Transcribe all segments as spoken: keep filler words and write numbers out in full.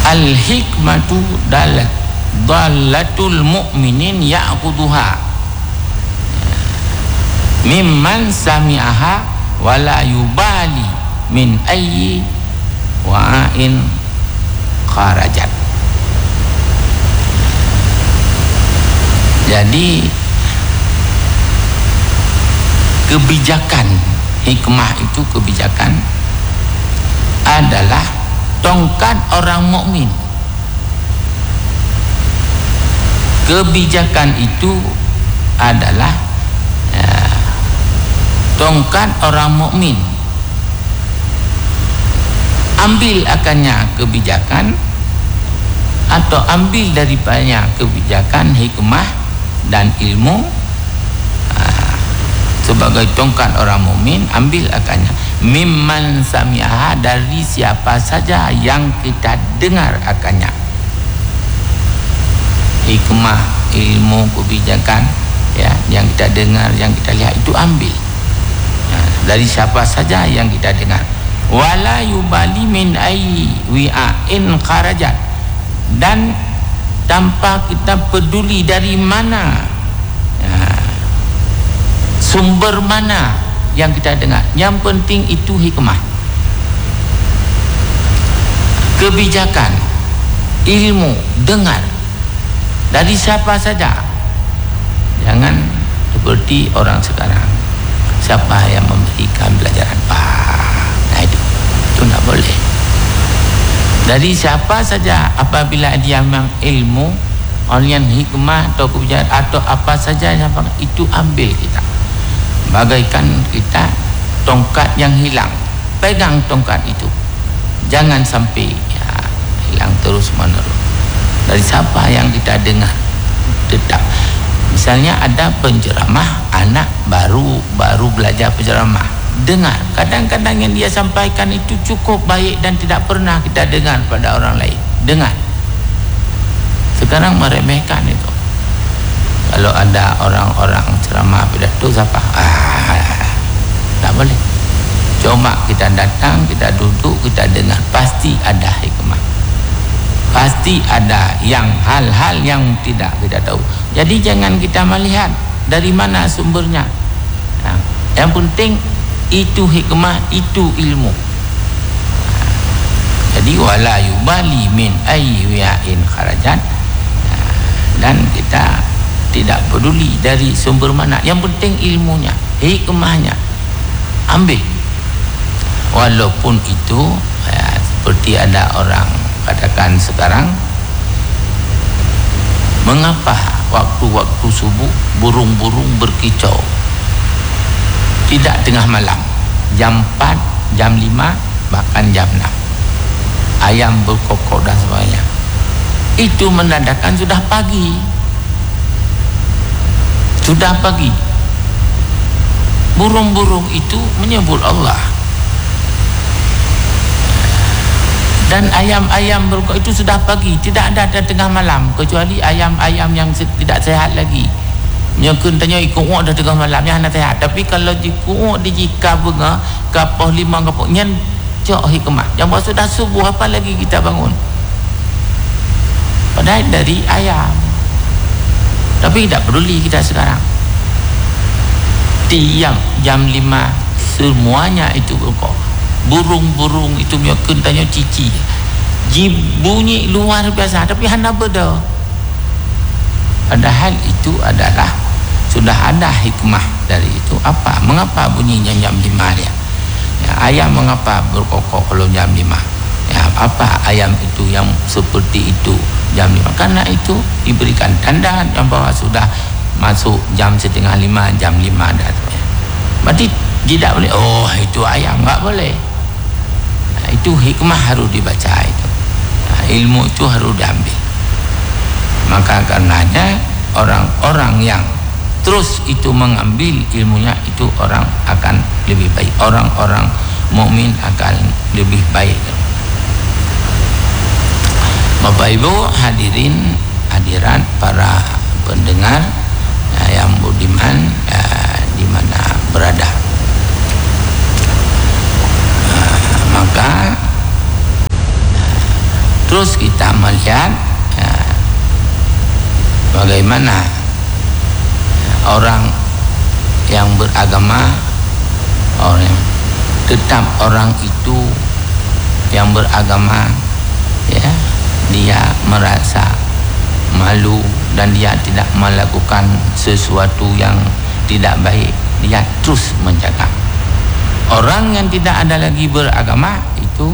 al-hikmatu dalat dalatul mu'minin ya'khudhuha mimman sami'aha wala yubali min ayyi wa'in kharajat. Jadi kebijakan hikmah itu, kebijakan adalah tongkat orang mukmin. Kebijakan itu adalah ya, tongkat orang mukmin. Ambil akannya kebijakan atau ambil daripadanya kebijakan, hikmah dan ilmu aa, sebagai tongkat orang mukmin, ambil akannya mimman sami'aha, dari siapa saja yang kita dengar akannya. Hikmah, ilmu, kebijakan ya, yang kita dengar, yang kita lihat itu ambil ya, dari siapa saja yang kita dengar. Wala yubali min ayyi wi'ain kharajat, dan tanpa kita peduli dari mana ya, sumber mana yang kita dengar. Yang penting itu hikmah, kebijakan, ilmu, dengar dari siapa saja. Jangan seperti orang sekarang, siapa yang memberikan pelajaran, nah itu itu tak boleh. Dari siapa saja, apabila dia memang ilmu, orang hikmah atau kebijakan atau apa saja yang itu ambil kita. Bagaikan kita tongkat yang hilang, pegang tongkat itu, jangan sampai ya, hilang terus menerus. Dari siapa yang kita dengar tetap. Misalnya ada penceramah, anak baru baru belajar penceramah, dengar. Kadang-kadang yang dia sampaikan itu cukup baik dan tidak pernah kita dengar pada orang lain. Dengar. Sekarang meremehkan itu. Kalau ada orang-orang ceramah pidato siapa? Ah, tak boleh. Cuma kita datang, kita duduk, kita dengar, pasti ada hikmah. Pasti ada yang hal-hal yang tidak kita tahu. Jadi jangan kita melihat dari mana sumbernya. Nah, yang penting itu hikmah, itu ilmu. Jadi wala yubali min ayyi wi'ain kharajat, dan kita tidak peduli dari sumber mana, yang penting ilmunya, hikmahnya, ambil. Walaupun itu ya, seperti ada orang katakan sekarang, mengapa waktu-waktu subuh burung-burung berkicau tidak tengah malam, jam empat, jam lima, bahkan jam enam, ayam berkokok dan sebagainya. Itu menandakan sudah pagi, sudah pagi. Burung-burung itu menyebut Allah, dan ayam-ayam berkokok itu sudah pagi, tidak ada di tengah malam, kecuali ayam-ayam yang tidak sehat lagi. Yang tanya ikut dah tengah malam yang nak sehat. Tapi kalau ikut di jika bunga kapal lima kapal nyen cok hikmah. Yang baru sudah subuh, apa lagi kita bangun? Padahal dari ayam. Tapi tidak peduli kita sekarang. Tiap jam lima semuanya itu berkokok. Burung-burung itu punya tanya cici. Bunyi luar biasa, tapi hana beda. Padahal itu adalah sudah ada hikmah dari itu. Apa? Mengapa bunyinya jam lima dia? Ya, ayam mengapa berkokok kalau jam lima? Ya, apa ayam itu yang seperti itu jam lima? Karena itu diberikan tanda yang bahwa sudah masuk jam setengah lima, jam lima dan sebagainya. Berarti tidak boleh, oh itu ayam, enggak boleh. Nah, itu hikmah harus dibaca itu. Nah, ilmu itu harus diambil. Maka karenanya orang-orang yang terus itu mengambil ilmunya, itu orang akan lebih baik. Orang-orang mukmin akan lebih baik. Bapak Ibu hadirin hadirat para pendengar ya, yang budiman ya, di mana berada. Nah, maka Terus kita melihat ya, bagaimana orang yang beragama, orang tetap orang itu yang beragama, ya, dia merasa malu dan dia tidak melakukan sesuatu yang tidak baik, dia terus menjaga. Orang yang tidak ada lagi beragama itu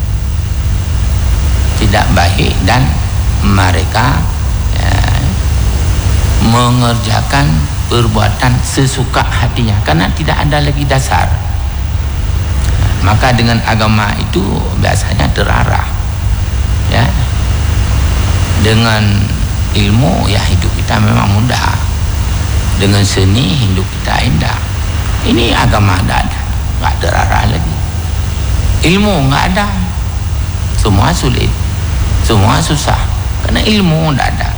tidak baik dan mereka ya, mengerjakan perbuatan sesuka hatinya karena tidak ada lagi dasar. Maka dengan agama itu biasanya terarah, ya. Dengan ilmu ya hidup kita memang mudah, dengan seni hidup kita indah. Ini agama tidak ada, nggak terarah lagi. Ilmu nggak ada, semua sulit, semua susah karena ilmu tidak ada.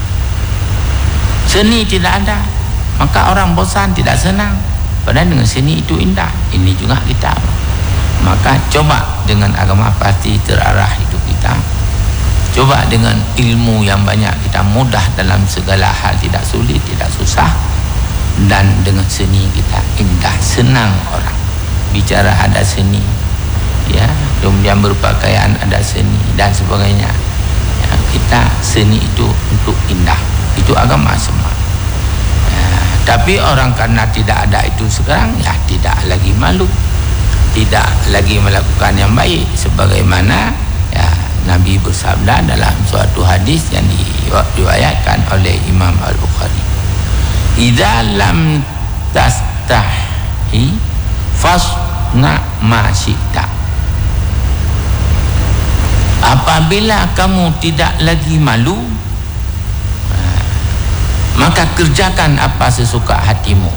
Seni tidak ada, maka orang bosan, tidak senang. Padahal dengan seni itu indah. Ini juga kita. Maka coba dengan agama pasti terarah hidup kita. Coba dengan ilmu yang banyak kita mudah dalam segala hal, tidak sulit, tidak susah. Dan dengan seni kita indah, senang orang bicara ada seni, ya, kemudian berpakaian ada seni dan sebagainya, ya, kita seni itu untuk indah, itu agama semua. Ya, tapi orang karena tidak ada itu sekarang, ya tidak lagi malu, tidak lagi melakukan yang baik sebagaimana ya Nabi bersabda dalam suatu hadis yang diriwayatkan oleh Imam Al-Bukhari, idza lam tastahi fasna ma syi'ta. Apabila kamu tidak lagi malu, maka kerjakan apa sesuka hatimu.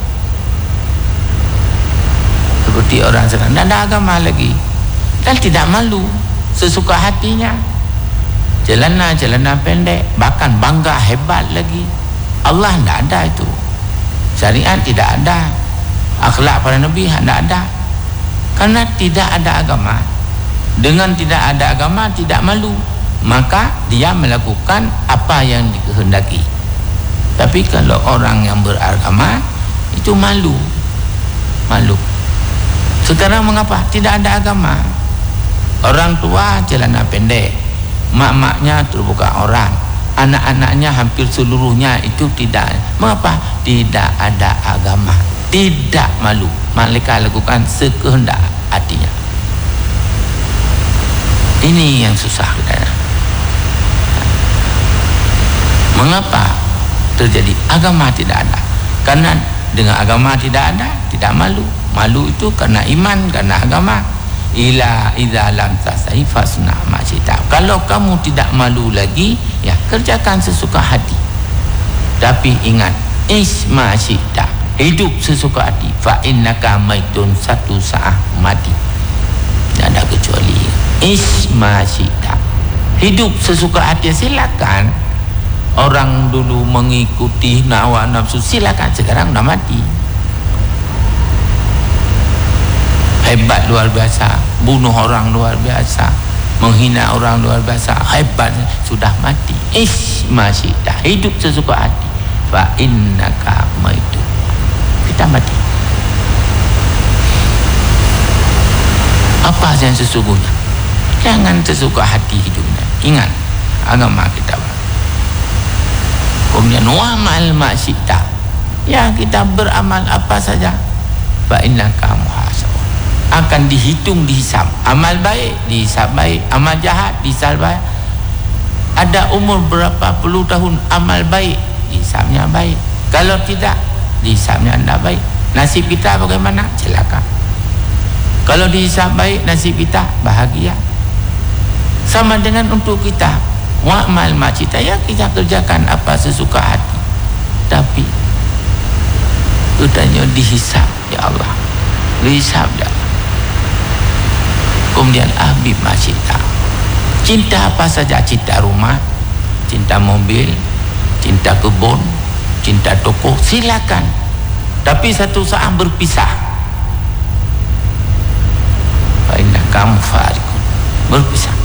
Seperti orang sekarang tidak ada agama lagi dan tidak malu, sesuka hatinya, celana-celana pendek, bahkan bangga hebat lagi. Allah tidak ada itu, syariat tidak ada, akhlak para nabi tidak ada, karena tidak ada agama. Dengan tidak ada agama, tidak malu, maka dia melakukan apa yang dikehendaki. Tapi kalau orang yang beragama itu malu, malu. Sekarang mengapa? Tidak ada agama. Orang tua celana pendek, mak-maknya terbuka orang, anak-anaknya hampir seluruhnya itu tidak. Mengapa? Tidak ada agama, tidak malu. Mereka lakukan sekehendak hatinya. Ini yang susah kita. Mengapa terjadi? Agama tidak ada. Karena dengan agama tidak ada, tidak malu. Malu itu karena iman, karena agama. Ila idza lam tastahi fasna ma syi'ta. Kalau kamu tidak malu lagi, ya kerjakan sesuka hati. Tapi ingat, isma syi'ta, hidup sesuka hati. Fa innaka maitun, satu saat mati. Tidak ada kecuali isma syi'ta, hidup sesuka hati. Silakan. Orang dulu mengikuti hawa nafsu, silakan. Sekarang dah mati. Hebat luar biasa, bunuh orang luar biasa, menghina orang luar biasa, hebat, sudah mati. Isma syi'ta, hidup sesuka hati. Fa innaka maitun, kita mati. Apa yang sesungguhnya? Jangan sesuka hati hidupnya. Ingat agama kita. Kemudian wa'mal ma syi'ta, ya kita beramal apa saja. Fa innaka muhasab, akan dihitung, dihisab. Amal baik dihisab baik, amal jahat dihisab baik. Ada umur berapa puluh tahun, amal baik dihisabnya baik, kalau tidak dihisabnya tidak baik. Nasib kita bagaimana? Celaka. Kalau dihisab baik, nasib kita bahagia. Sama dengan untuk kita, wa'mal ma syi'ta, ya kita kerjakan apa sesuka hati, tapi katanya dihisab ya Allah, dihisab dah. Kemudian ahbib ma syi'ta, cinta apa saja, cinta rumah, cinta mobil, cinta kebun, cinta toko, silakan. Tapi satu saat berpisah. Fa innaka mufariqun, berpisah.